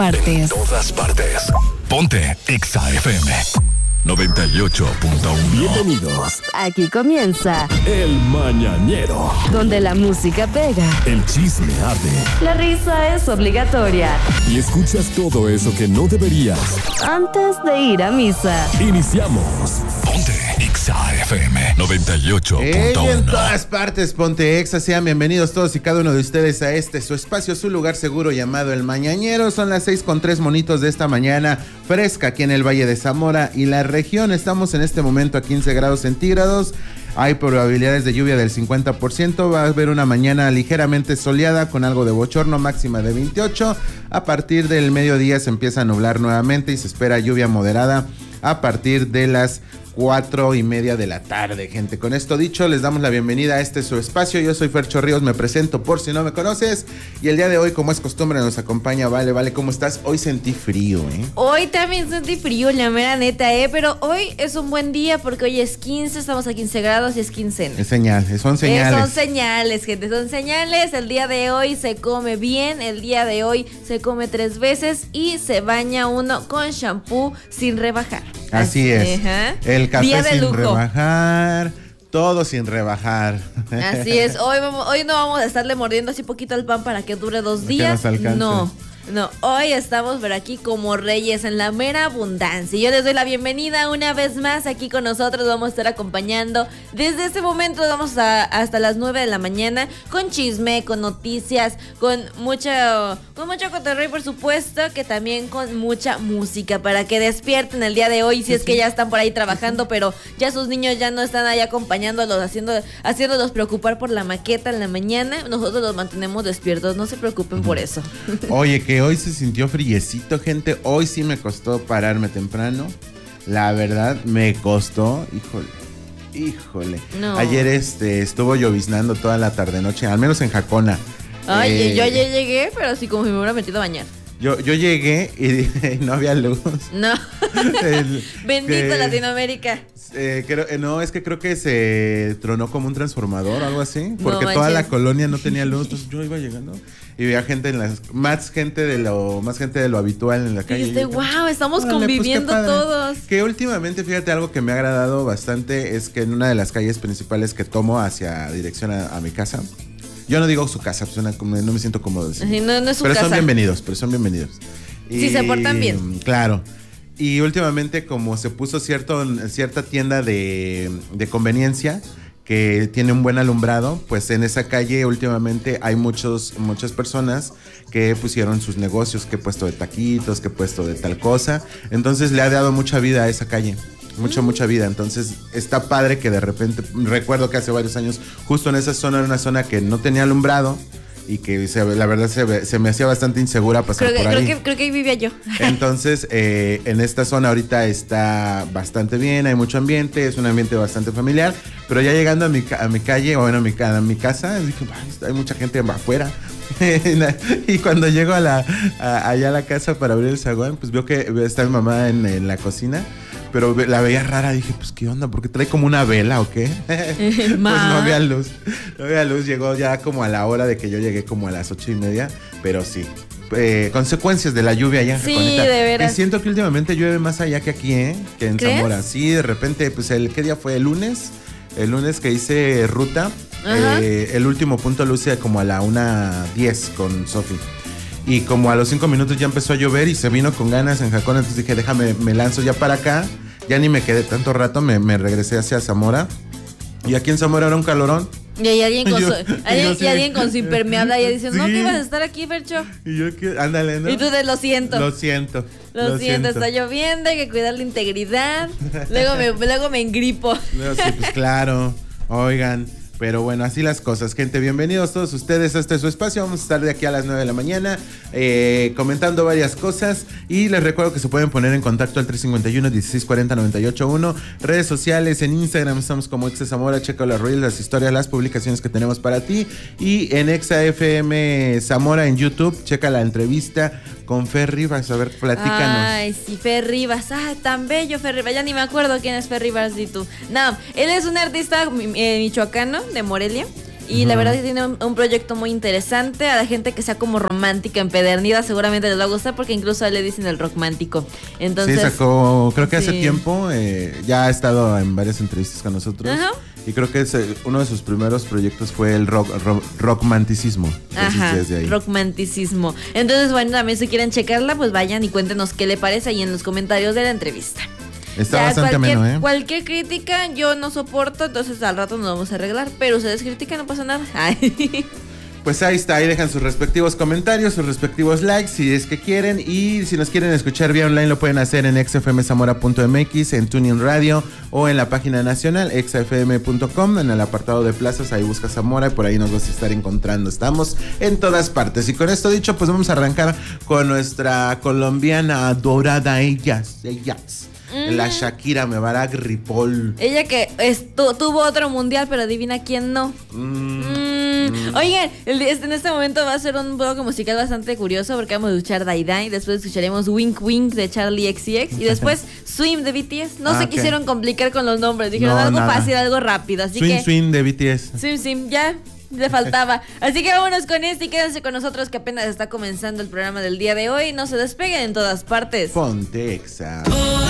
partes. En todas partes. Ponte Exa FM 98.1. Bienvenidos. Aquí comienza El Mañanero, donde la música pega, el chisme arde, la risa es obligatoria y escuchas todo eso que no deberías antes de ir a misa. Iniciamos. Ponte Exa FM 98.1. En todas partes, Ponte Exa. Sean bienvenidos todos y cada uno de ustedes a su espacio, su lugar seguro llamado El Mañanero. Son las 6:03 monitos de esta mañana fresca aquí en el Valle de Zamora y la región. Estamos en este momento a 15 grados centígrados. Hay probabilidades de lluvia del 50%. Va a haber una mañana ligeramente soleada con algo de bochorno, máxima de 28. A partir del mediodía se empieza a nublar nuevamente y se espera lluvia moderada a partir de las 4:30 de la tarde, gente. Con esto dicho, les damos la bienvenida a su espacio. Yo soy Fercho Ríos, me presento por si no me conoces. Y el día de hoy, como es costumbre, nos acompaña Vale, ¿cómo estás? Hoy sentí frío, Hoy también sentí frío, la mera neta, pero hoy es un buen día porque hoy es 15, estamos a 15 grados y es quincena. Es señal, son señales. Son señales, gente, son señales. El día de hoy se come bien, el día de hoy se come 3 veces y se baña uno con shampoo sin rebajar. Así es. Ajá. El café sin lujo. Rebajar, todo sin rebajar. Así es. Hoy no vamos a estarle mordiendo así poquito al pan para que dure 2 días. No, hoy estamos por aquí como reyes en la mera abundancia. Yo les doy la bienvenida una vez más aquí con nosotros. Vamos a estar acompañando desde este momento, hasta las 9 de la mañana con chisme, con noticias, con mucho cotorreo y por supuesto que también con mucha música para que despierten el día de hoy si es que ya están por ahí trabajando, pero ya sus niños ya no están ahí acompañándolos, haciéndolos preocupar por la maqueta en la mañana. Nosotros los mantenemos despiertos, no se preocupen por eso. Oye, que hoy se sintió friecito, gente. Hoy sí me costó pararme temprano. La verdad, me costó. Híjole. No. Ayer estuvo lloviznando toda la tarde-noche, al menos en Jacona. Ay, yo ayer llegué, pero así como si me hubiera metido a bañar. Yo llegué y no había luz. No. Bendito Latinoamérica. Creo que se tronó como un transformador o algo así. Porque No toda manches. la colonia no tenía luz. Entonces yo iba llegando y veía gente más gente de lo habitual en la calle. Dijiste, wow, estamos conviviendo pues, todos. Que últimamente, fíjate, algo que me ha agradado bastante es que en una de las calles principales que tomo hacia dirección a mi casa. Yo no digo su casa, no me siento cómodo decir. No es su pero casa. son bienvenidos. Sí, se portan bien. Claro. Y últimamente, como se puso cierta tienda de conveniencia que tiene un buen alumbrado, pues en esa calle últimamente hay muchas personas que pusieron sus negocios, que puesto de taquitos, que puesto de tal cosa. Entonces le ha dado mucha vida a esa calle. Mucha vida. Entonces está padre que de repente, recuerdo que hace varios años, justo en esa zona era una zona que no tenía alumbrado y que la verdad se me hacía bastante insegura pasar por ahí. Creo que ahí vivía yo. Entonces, en esta zona ahorita está bastante bien, hay mucho ambiente, es un ambiente bastante familiar, pero ya llegando a mi calle, o bueno, a mi casa, dije, hay mucha gente afuera. Y cuando llego allá a la casa para abrir el zaguán, pues veo que está mi mamá en la cocina. Pero la veía rara, dije, pues, ¿qué onda? ¿Por qué trae como una vela o qué? Pues no había luz. Llegó ya como a la hora de que yo llegué, como a las 8:30, pero sí. Consecuencias de la lluvia allá en Sí, Jaconeta. de veras. Y siento que últimamente llueve más allá que aquí, que en ¿Crees? Zamora. Sí, de repente, pues, ¿qué día fue? ¿El lunes? El lunes que hice ruta, el último punto luce como a la 1:10 con Sofi. Y como a los 5 minutos ya empezó a llover y se vino con ganas en Jacona. Entonces dije, déjame, me lanzo ya para acá. Ya ni me quedé tanto rato, me regresé hacia Zamora. Y aquí en Zamora era un calorón. Y hay alguien Yo con su impermeable ahí diciendo, no, Sí. que ibas a estar aquí, Fercho. Y yo, ándale, ¿no? Y tú lo siento. Lo siento, está lloviendo, hay que cuidar la integridad. Luego me engripo. No, sí, pues claro. Oigan, pero bueno, así las cosas, gente. Bienvenidos todos ustedes a su espacio. Vamos a estar de aquí a las 9 de la mañana comentando varias cosas. Y les recuerdo que se pueden poner en contacto al 351-1640-981. Redes sociales, en Instagram estamos como Exa Zamora. Checa las reels, las historias, las publicaciones que tenemos para ti. Y en Exa FM Zamora en YouTube, checa la entrevista con Fer Rivas. A ver, platícanos. Ay, sí, Fer Rivas. Tan bello Fer Rivas. Ya ni me acuerdo quién es Fer Rivas y tú. No, él es un artista michoacano de Morelia. Y la verdad que tiene un proyecto muy interesante. A la gente que sea como romántica, empedernida, seguramente les va a gustar porque incluso le dicen el rockmántico. Entonces, sí, sacó, creo que hace tiempo, ya ha estado en varias entrevistas con nosotros. Ajá. Y creo que uno de sus primeros proyectos fue el rockmanticismo. Ajá, rockmanticismo. Entonces, bueno, también si quieren checarla, pues vayan y cuéntenos qué le parece ahí en los comentarios de la entrevista. Está bastante ameno, ¿eh? Cualquier crítica yo no soporto, entonces al rato nos vamos a arreglar. Pero ustedes critican, no pasa nada. Ay. Pues ahí está, ahí dejan sus respectivos comentarios, sus respectivos likes si es que quieren. Y si nos quieren escuchar vía online lo pueden hacer en xfmzamora.mx, en TuneIn Radio o en la página nacional xfm.com. En el apartado de plazas ahí busca Zamora y por ahí nos vas a estar encontrando. Estamos en todas partes. Y con esto dicho, pues vamos a arrancar con nuestra colombiana adorada ellas. La Shakira Mebarak Ripoll. Ella que tuvo otro mundial, pero adivina quién no. Oigan, en este momento va a ser un bloque musical bastante curioso porque vamos a escuchar Die Die, después escucharemos Wink Wink de Charlie XCX y después Swim de BTS. No se quisieron complicar con los nombres, dijeron algo fácil, algo rápido, así que Swim de BTS. Swim, ya le faltaba. Así que vámonos con este y quédense con nosotros que apenas está comenzando el programa del día de hoy. No se despeguen en todas partes. Ponte Exa.